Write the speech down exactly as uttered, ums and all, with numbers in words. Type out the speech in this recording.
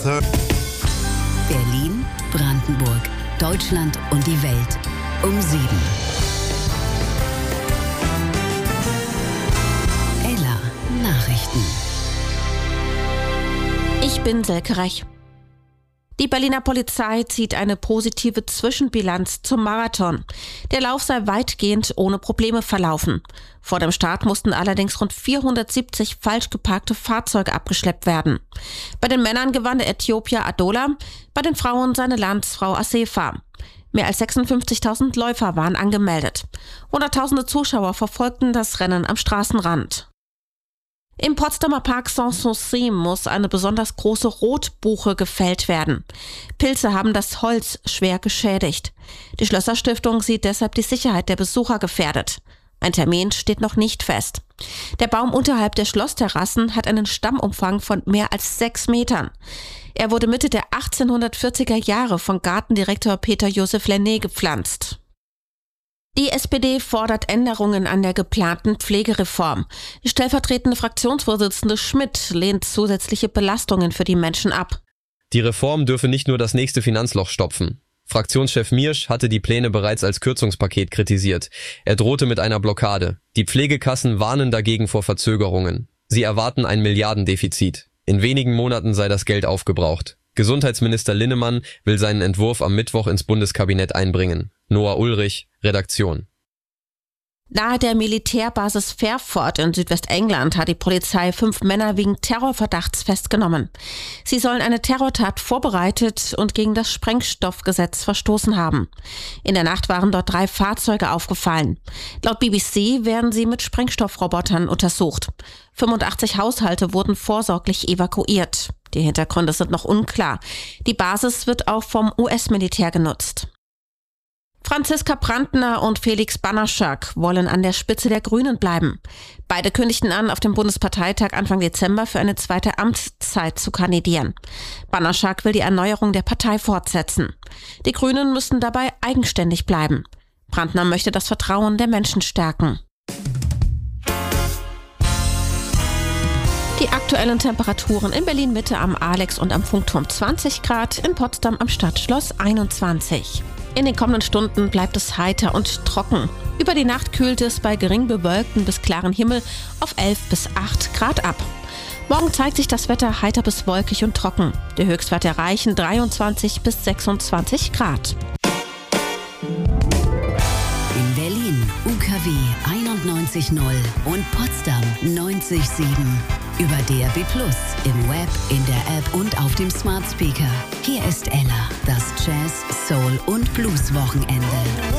Berlin, Brandenburg, Deutschland und die Welt um sieben. Ella Nachrichten. Ich bin Selke Rech. Die Berliner Polizei zieht eine positive Zwischenbilanz zum Marathon. Der Lauf sei weitgehend ohne Probleme verlaufen. Vor dem Start mussten allerdings rund vierhundertsiebzig falsch geparkte Fahrzeuge abgeschleppt werden. Bei den Männern gewann der Äthiopier Adola, bei den Frauen seine Landsfrau Asefa. Mehr als sechsundfünfzigtausend Läufer waren angemeldet. Hunderttausende Zuschauer verfolgten das Rennen am Straßenrand. Im Potsdamer Park Sanssouci muss eine besonders große Rotbuche gefällt werden. Pilze haben das Holz schwer geschädigt. Die Schlösser-Stiftung sieht deshalb die Sicherheit der Besucher gefährdet. Ein Termin steht noch nicht fest. Der Baum unterhalb der Schlossterrassen hat einen Stammumfang von mehr als sechs Metern. Er wurde Mitte der achtzehnhundertvierziger Jahre von Gartendirektor Peter Joseph Lenné gepflanzt. Die S P D fordert Änderungen an der geplanten Pflegereform. Die stellvertretende Fraktionsvorsitzende Schmidt lehnt zusätzliche Belastungen für die Menschen ab. Die Reform dürfe nicht nur das nächste Finanzloch stopfen. Fraktionschef Miersch hatte die Pläne bereits als Kürzungspaket kritisiert. Er drohte mit einer Blockade. Die Pflegekassen warnen dagegen vor Verzögerungen. Sie erwarten ein Milliardendefizit. In wenigen Monaten sei das Geld aufgebraucht. Gesundheitsminister Linnemann will seinen Entwurf am Mittwoch ins Bundeskabinett einbringen. Noah Ulrich, Redaktion. Nahe der Militärbasis Fairford in Südwestengland hat die Polizei fünf Männer wegen Terrorverdachts festgenommen. Sie sollen eine Terrortat vorbereitet und gegen das Sprengstoffgesetz verstoßen haben. In der Nacht waren dort drei Fahrzeuge aufgefallen. Laut B B C werden sie mit Sprengstoffrobotern untersucht. fünfundachtzig Haushalte wurden vorsorglich evakuiert. Die Hintergründe sind noch unklar. Die Basis wird auch vom U S-Militär genutzt. Franziska Brandner und Felix Banaschak wollen an der Spitze der Grünen bleiben. Beide kündigten an, auf dem Bundesparteitag Anfang Dezember für eine zweite Amtszeit zu kandidieren. Banaschak will die Erneuerung der Partei fortsetzen. Die Grünen müssen dabei eigenständig bleiben. Brandner möchte das Vertrauen der Menschen stärken. Die aktuellen Temperaturen in Berlin-Mitte am Alex und am Funkturm zwanzig Grad, in Potsdam am Stadtschloss einundzwanzig. In den kommenden Stunden bleibt es heiter und trocken. Über die Nacht kühlt es bei gering bewölktem bis klaren Himmel auf elf bis acht Grad ab. Morgen zeigt sich das Wetter heiter bis wolkig und trocken. Die Höchstwerte erreichen dreiundzwanzig bis sechsundzwanzig Grad. In Berlin U K W einundneunzig Komma null und Potsdam neunzig Komma sieben. Über D R B Plus, im Web, in der App und auf dem Smart Speaker. Hier ist Ella, das Jazz, Soul und Blues Wochenende.